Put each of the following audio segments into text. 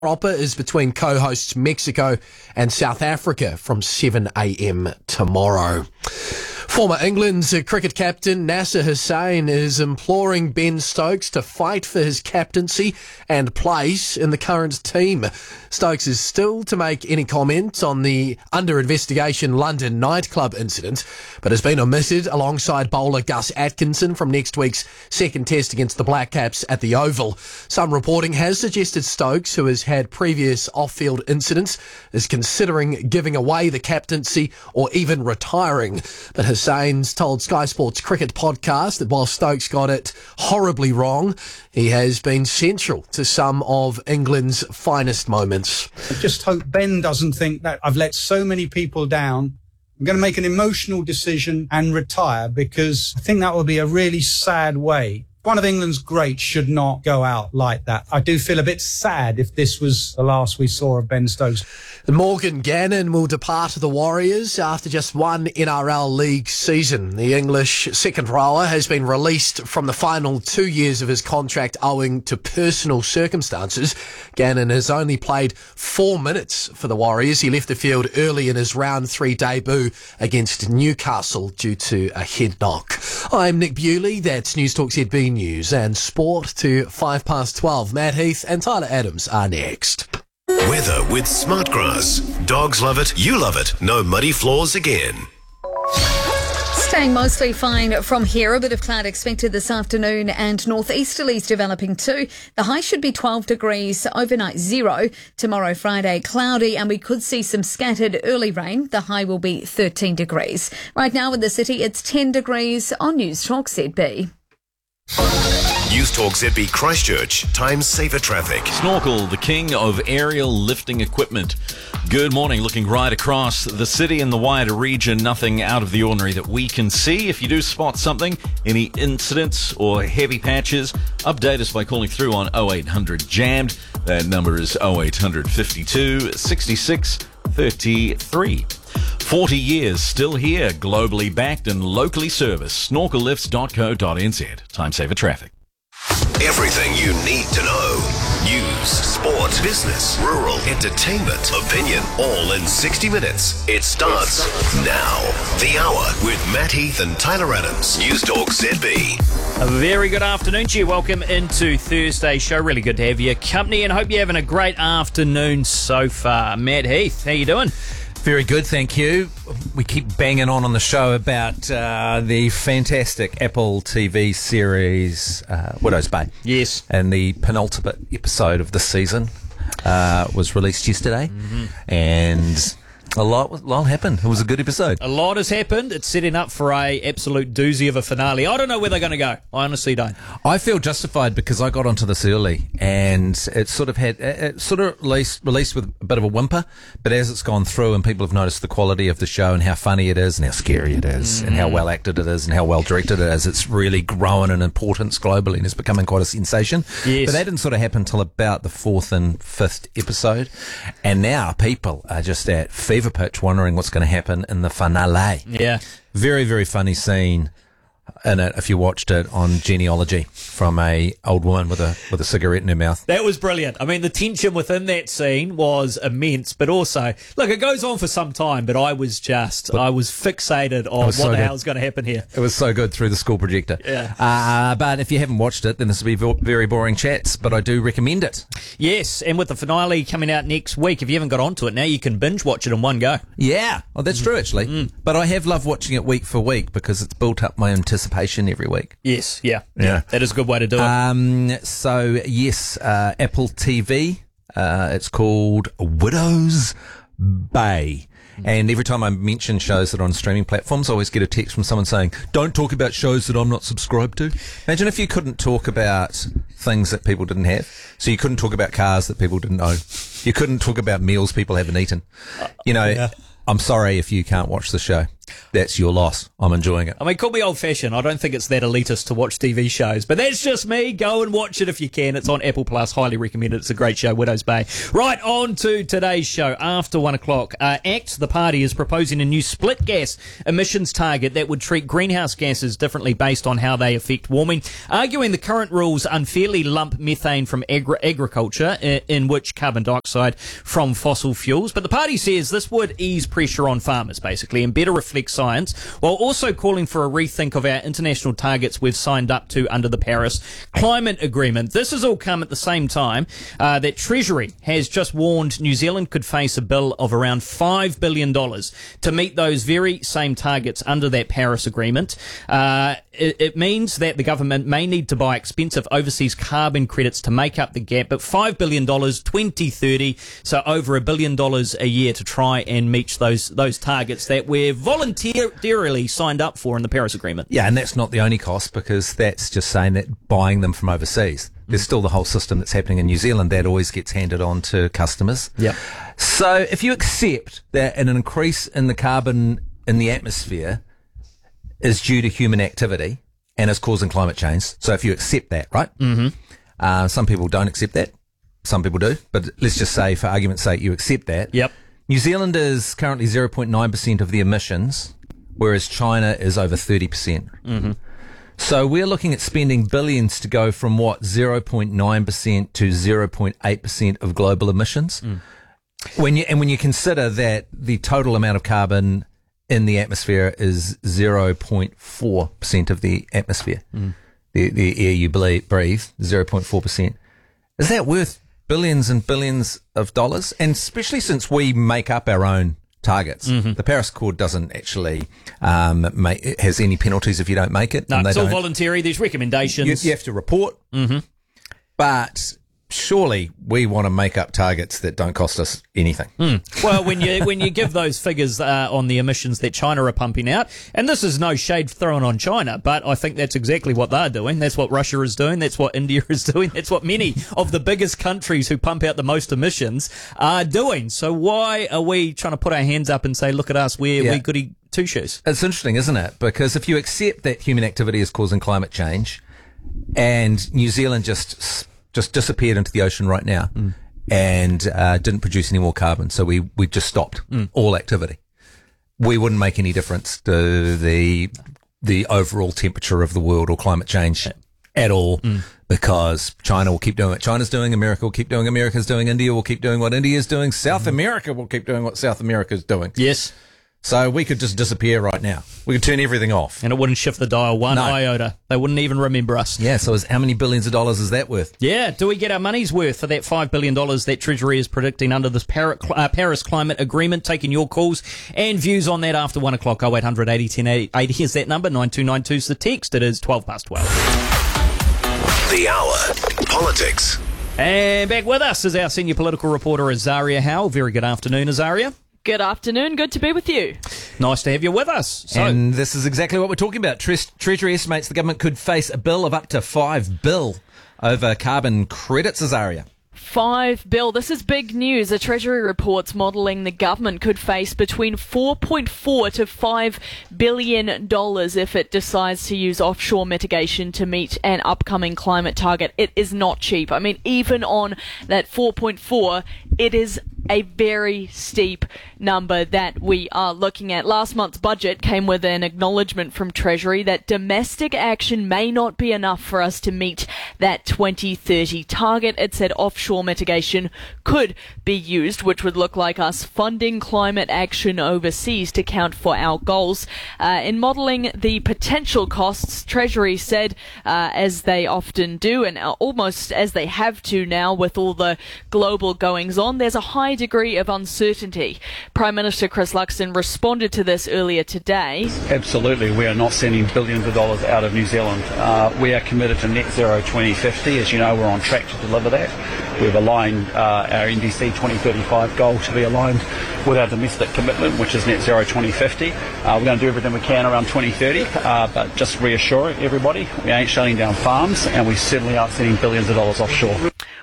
proper is between co-hosts Mexico and South Africa from 7 a.m. tomorrow. Former England's cricket captain Nasser Hussain is imploring Ben Stokes to fight for his captaincy and place in the current team. Stokes is still to make any comment on the under-investigation London nightclub incident, but has been omitted alongside bowler Gus Atkinson from next week's second test against the Black Caps at the Oval. Some reporting has suggested Stokes, who has had previous off-field incidents, is considering giving away the captaincy or even retiring. But Hussain's told Sky Sports Cricket podcast that while Stokes got it horribly wrong, he has been central to some of England's finest moments. I just hope Ben doesn't think that I've let so many people down. I'm going to make an emotional decision and retire, because I think that will be a really sad way. One of England's greats should not go out like that. I do feel a bit sad if this was the last we saw of Ben Stokes. Morgan Gannon will depart the Warriors after just one NRL League season. The English second rower has been released from the final 2 years of his contract owing to personal circumstances. Gannon has only played 4 minutes for the Warriors. He left the field early in his round 3 debut against Newcastle due to a head knock. I'm Nick Bewley. That's News Talk ZB News and Sport to 12:05. Matt Heath and Tyler Adams are next. Weather with Smartgrass. Dogs love it, you love it. No muddy floors again. Staying mostly fine from here. A bit of cloud expected this afternoon and northeasterlies developing too. The high should be 12 degrees, overnight 0. Tomorrow, Friday, cloudy, and we could see some scattered early rain. The high will be 13 degrees. Right now in the city, it's 10 degrees on News Talk ZB. News Talk ZB Christchurch. Time saver traffic. Snorkel, the king of aerial lifting equipment. Good morning. Looking right across the city and the wider region, nothing out of the ordinary that we can see. If you do spot something, any incidents or heavy patches, update us by calling through on 0800 JAMMED. That number is 0800 52 66 33. 40 years still here, globally backed and locally serviced. Snorkellifts.co.nz. Time saver traffic. Everything you need to know. News, sport, business, rural, entertainment, opinion, all in 60 minutes. It starts now. The Hour with Matt Heath and Tyler Adams. News Talk ZB. A very good afternoon to you. Welcome into Thursday's show. Really good to have your company and hope you're having a great afternoon so far. Matt Heath, how you doing? Very good, thank you. We keep banging on the show about the fantastic Apple TV series Widow's Bay. Yes. And the penultimate episode of this season was released yesterday. Mm-hmm. And a lot happened. It was a good episode. A lot has happened. It's setting up for a absolute doozy of a finale. I don't know where they're going to go. I honestly don't. I feel justified because I got onto this early and it sort of released with a bit of a whimper, but as it's gone through and people have noticed the quality of the show and how funny it is and how scary it is and how well acted it is and how well directed it is, it's really grown in importance globally and it's becoming quite a sensation. Yes. But that didn't sort of happen until about the 4th and 5th episode, and now people are just at fever pitch wondering what's going to happen in the finale. Yeah. Very, very funny scene in it if you watched it on Genealogy from a old woman with a cigarette in her mouth. That was brilliant. I mean, the tension within that scene was immense, but also, look, it goes on for some time, but I was fixated on what the hell's going to happen here. It was so good through the school projector. Yeah. But if you haven't watched it, then this will be very boring chats, but I do recommend it. Yes, and with the finale coming out next week, if you haven't got onto it now, you can binge watch it in one go. Yeah. Oh, that's true, actually. But I have loved watching it week for week because it's built up my anticipation every week. Yes, yeah. That is a good way to do it. So, yes, Apple TV, it's called Widow's Bay. And every time I mention shows that are on streaming platforms, I always get a text from someone saying, don't talk about shows that I'm not subscribed to. Imagine if you couldn't talk about things that people didn't have. So you couldn't talk about cars that people didn't own. You couldn't talk about meals people haven't eaten. I'm sorry if you can't watch the show. that's your loss. I'm enjoying it. I mean, call me old-fashioned. I don't think it's that elitist to watch TV shows, but that's just me. Go and watch it if you can. It's on Apple Plus. Highly recommend it. It's a great show, Widows Bay. Right, on to today's show. After 1 o'clock, ACT, the party, is proposing a new split gas emissions target that would treat greenhouse gases differently based on how they affect warming, arguing the current rules unfairly lump methane from agriculture, in which carbon dioxide from fossil fuels. But the party says this would ease pressure on farmers, basically, and better reflect science, while also calling for a rethink of our international targets we've signed up to under the Paris Climate Agreement. This has all come at the same time that Treasury has just warned New Zealand could face a bill of around $5 billion to meet those very same targets under that Paris Agreement. It means that the government may need to buy expensive overseas carbon credits to make up the gap, but $5 billion, 2030, so over $1 billion a year to try and meet those targets that we're voluntarily signed up for in the Paris Agreement. Yeah, and that's not the only cost, because that's just saying that buying them from overseas. There's still the whole system that's happening in New Zealand that always gets handed on to customers. Yep. So if you accept that an increase in the carbon in the atmosphere is due to human activity and is causing climate change, so if you accept that, right? Mm-hmm. Some people don't accept that. Some people do. But let's just say, for argument's sake, you accept that. Yep. New Zealand is currently 0.9% of the emissions, whereas China is over 30%. Mm-hmm. So we're looking at spending billions to go from 0.9% to 0.8% of global emissions. When you consider that the total amount of carbon in the atmosphere is 0.4% of the atmosphere, the air you breathe, 0.4%. Is that worth billions and billions of dollars? And especially since we make up our own targets. Mm-hmm. The Paris Accord doesn't actually has any penalties if you don't make it. No, it's all voluntary. There's recommendations. You have to report. Mm-hmm. But surely we want to make up targets that don't cost us anything. Well, when you give those figures on the emissions that China are pumping out, and this is no shade thrown on China, but I think that's exactly what they're doing. That's what Russia is doing. That's what India is doing. That's what many of the biggest countries who pump out the most emissions are doing. So why are we trying to put our hands up and say, look at us, we're goody two-shoes? It's interesting, isn't it? Because if you accept that human activity is causing climate change, and New Zealand just disappeared into the ocean right now and didn't produce any more carbon. So we just stopped all activity. We wouldn't make any difference to the overall temperature of the world or climate change at all, because China will keep doing what China's doing, America will keep doing what America's doing, India will keep doing what India's doing, South America will keep doing what South America's doing. Yes. So we could just disappear right now. We could turn everything off. And it wouldn't shift the dial one iota. They wouldn't even remember us. Yeah, so how many billions of dollars is that worth? Yeah, do we get our money's worth for that $5 billion that Treasury is predicting under this Paris Climate Agreement? Taking your calls and views on that after 1 o'clock. 0800 80 10 80. Here's that number, 9292 is the text. It is 12 past 12. The Hour. Politics. And back with us is our senior political reporter, Azaria Howell. Very good afternoon, Azaria. Good afternoon. Good to be with you. Nice to have you with us. So, and this is exactly what we're talking about. Treasury estimates the government could face a bill of up to $5 billion over carbon credits, Azaria. $5 billion. This is big news. A Treasury report's modelling the government could face between $4.4 to $5 billion if it decides to use offshore mitigation to meet an upcoming climate target. It is not cheap. I mean, even on that 4.4, it is a very steep number that we are looking at. Last month's budget came with an acknowledgement from Treasury that domestic action may not be enough for us to meet that 2030 target. It said offshore mitigation could be used, which would look like us funding climate action overseas to count for our goals. In modelling the potential costs, Treasury said, as they often do and almost as they have to now with all the global goings on, there's a high degree of uncertainty. Prime Minister Chris Luxon responded to this earlier today. Absolutely, we are not sending billions of dollars out of New Zealand. We are committed to net zero 2050. As you know, we're on track to deliver that. We've aligned our NDC 2035 goal to be aligned with our domestic commitment, which is net zero 2050. We're going to do everything we can around 2030, but just reassuring everybody, we ain't shutting down farms, and we certainly aren't sending billions of dollars offshore.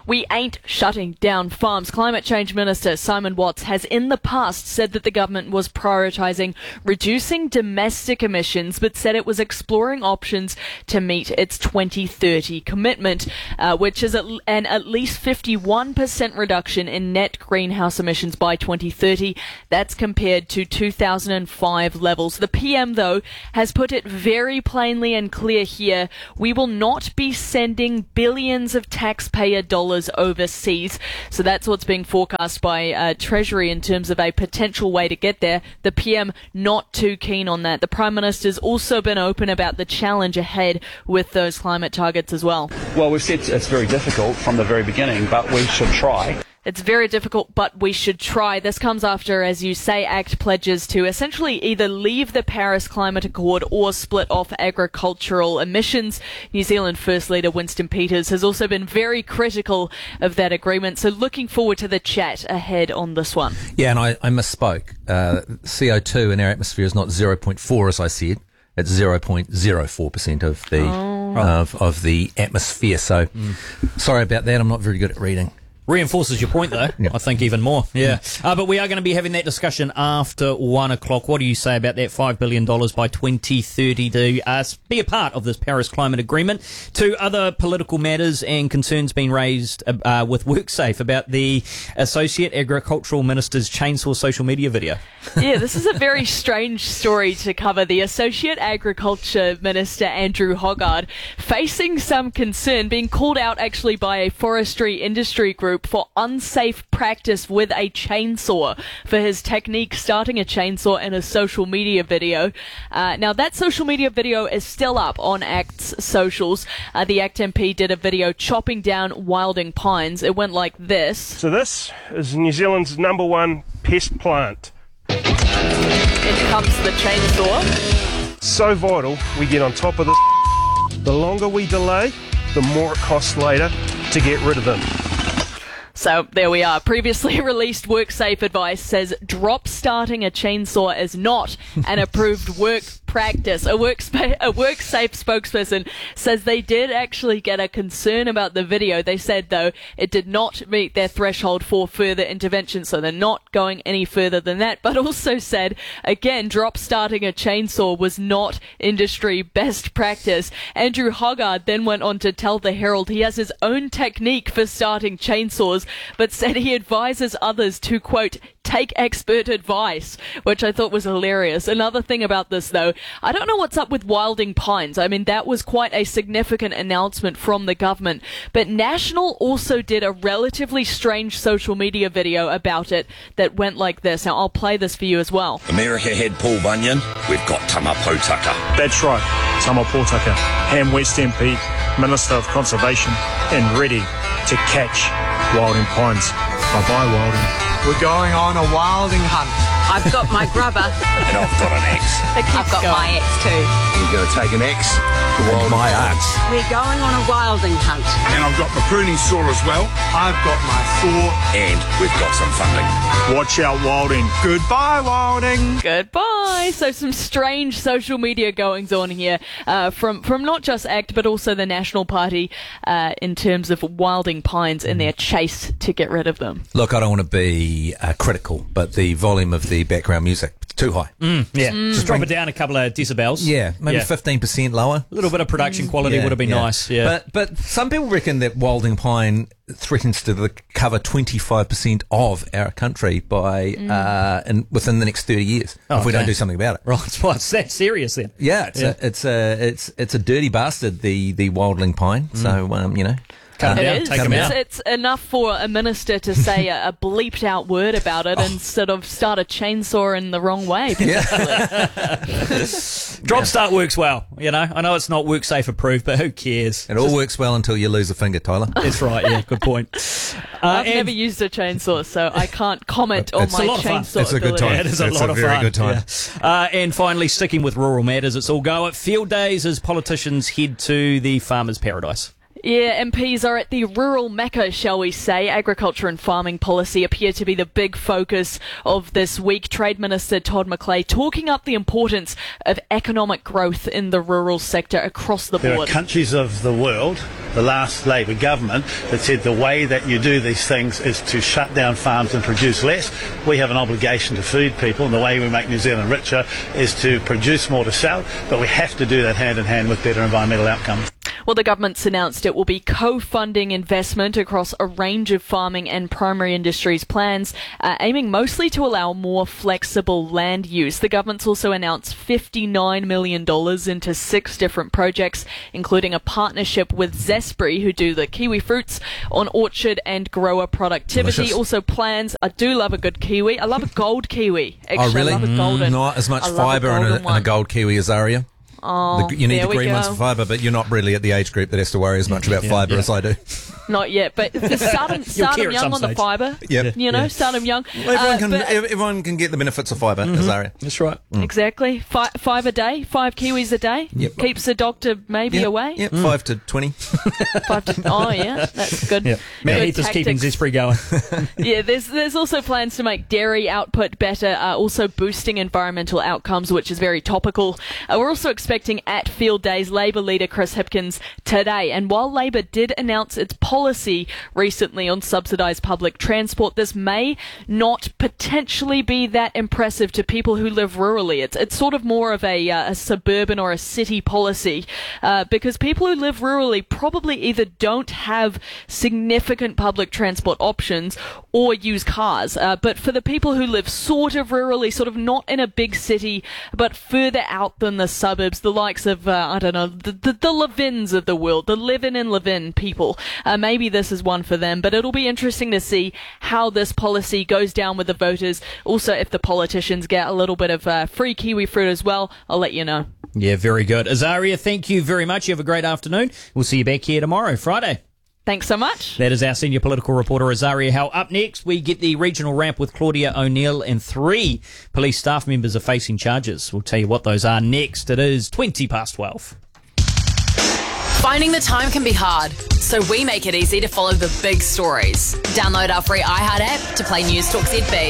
We ain't shutting down farms. Climate Change Minister Simon Watts has in the past said that the government was prioritising reducing domestic emissions, but said it was exploring options to meet its 2030 commitment, which is an at least 51% reduction in net greenhouse emissions by 2030. That's compared to 2005 levels. The PM, though, has put it very plainly and clear here. We will not be sending billions of taxpayer dollars overseas. So that's what's being forecast by Treasury in terms of a potential way to get there. The PM not too keen on that. The Prime Minister's also been open about the challenge ahead with those climate targets as well. Well, we've said it's very difficult from the very beginning, but we should try. It's very difficult, but we should try. This comes after, as you say, ACT pledges to essentially either leave the Paris Climate Accord or split off agricultural emissions. New Zealand First Leader Winston Peters has also been very critical of that agreement. So looking forward to the chat ahead on this one. Yeah, and I misspoke. CO2 in our atmosphere is not 0.4, as I said. It's 0.04% of the of the atmosphere. So sorry about that. I'm not very good at reading. Reinforces your point, though. Yeah. I think even more. Yeah. But we are going to be having that discussion after 1 o'clock. What do you say about that $5 billion by 2030 to be a part of this Paris Climate Agreement? Two other political matters and concerns being raised with WorkSafe about the Associate Agricultural Minister's chainsaw social media video. Yeah, this is a very strange story to cover. The Associate Agriculture Minister, Andrew Hoggard, facing some concern, being called out actually by a forestry industry group for unsafe practice with a chainsaw for his technique starting a chainsaw in a social media video. Now that social media video is still up on ACT's socials. The ACT MP did a video chopping down wilding pines. It went like this. So this is New Zealand's #1 pest plant. In comes the chainsaw. So vital we get on top of this. The longer we delay, the more it costs later to get rid of them. So there we are. Previously released WorkSafe advice says drop starting a chainsaw is not an approved work practice. A WorkSafe spokesperson says they did actually get a concern about the video. They said, though, it did not meet their threshold for further intervention, so they're not going any further than that, but also said, again, drop starting a chainsaw was not industry best practice. Andrew Hoggard then went on to tell the Herald he has his own technique for starting chainsaws, but said he advises others to, quote, take expert advice, which I thought was hilarious. Another thing about this, though, I don't know what's up with wilding pines. I mean, that was quite a significant announcement from the government. But National also did a relatively strange social media video about it that went like this. Now, I'll play this for you as well. America had Paul Bunyan. We've got Tama Potaka. That's right, Tama Potaka, Ham West MP, Minister of Conservation, and ready to catch wilding pines. Bye-bye, wilding. We're going on a wilding hunt. I've got my grubber. And I've got an axe. I've got my axe too. You're going to take an axe to wild my axe. We're going on a wilding hunt. And I've got my pruning saw as well. I've got my saw. And we've got some funding. Watch out, wilding. Goodbye, wilding. Goodbye. So some strange social media goings on here from not just ACT but also the National Party in terms of wilding pines in their chase to get rid of them. Look, I don't want to be critical, but the volume of the background music too high. Just drop it down a couple of decibels. Yeah, maybe 15% lower. A little bit of production quality would have been nice. Yeah, but some people reckon that wilding pine threatens to cover 25% of our country by within the next 30 years if we don't do something about it. Right, well, it's that serious then. Yeah, it's a dirty bastard, the wildling pine. So you know. Cut 'em down, take 'em out. It's enough for a minister to say a bleeped out word about it and sort of start a chainsaw in the wrong way. Drop start works well, you know. I know it's not WorkSafe approved, but who cares? It all works well until you lose a finger, Tyler. That's right, yeah, good point. I've never used a chainsaw, so I can't comment on my chainsaw It's a good time. Yeah, it is a lot of very fun. good time. Yeah. And finally, sticking with rural matters, it's all go at field days as politicians head to the farmer's paradise. Yeah, MPs are at the rural mecca, shall we say. Agriculture and farming policy appear to be the big focus of this week. Trade Minister Todd McClay talking up the importance of economic growth in the rural sector across the board. There are countries of the world, the last Labor government, that said the way that you do these things is to shut down farms and produce less. We have an obligation to feed people, and the way we make New Zealand richer is to produce more to sell, but we have to do that hand in hand with better environmental outcomes. Well, the government's announced it will be co-funding investment across a range of farming and primary industries plans, aiming mostly to allow more flexible land use. The government's also announced $59 million into 6 different projects, including a partnership with Zespri, who do the kiwi fruits, on orchard and grower productivity. Delicious. Also plans, I do love a good kiwi. I love a gold kiwi. Actually, Oh, really? I love a golden. Not as much I love fibre in golden a one. gold kiwi as Aria. Oh, You need there the we green go. ones for fibre, but you're not really at the age group that has to worry as much about fibre as I do. Not yet, but start them care at young some on the stage. fibre. Yep. You know, start them young. Everyone can get the benefits of fibre, as Aria. That's right. Exactly. 5 a day, 5 kiwis a day. Yep. Keeps the doctor maybe away. Yep, 5 to 20. 5 to, oh, yeah, that's good. Yeah. Man, Good Heath is keeping tactics. Zespri going. Yeah, there's also plans to make dairy output better, also boosting environmental outcomes, which is very topical. We're also expecting at Field Days Labor leader Chris Hipkins today. And while Labor did announce its policy recently on subsidised public transport, this may not potentially be that impressive to people who live rurally. It's sort of more of a suburban or a city policy, because people who live rurally probably either don't have significant public transport options or use cars. But for the people who live sort of rurally, sort of not in a big city, but further out than the suburbs, the likes of, I don't know, the Levins of the world, the live-in and live-in people, maybe this is one for them. But it'll be interesting to see how this policy goes down with the voters. Also, if the politicians get a little bit of free kiwi fruit as well, I'll let you know. Yeah, very good. Azaria, thank you very much. You have a great afternoon. We'll see you back here tomorrow, Friday. Thanks so much. That is our senior political reporter, Azaria Howe. Up next, we get the regional ramp with Claudia O'Neill, and 3 police staff members are facing charges. We'll tell you what those are next. It is 12:20. Finding the time can be hard, so we make it easy to follow the big stories. Download our free iHeart app to play News Talk ZB.